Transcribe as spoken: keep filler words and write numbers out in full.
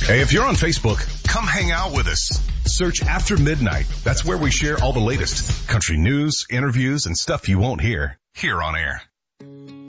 Hey, if you're on Facebook, come hang out with us. Search After Midnight. That's where we share all the latest country news, interviews, and stuff you won't hear here on air.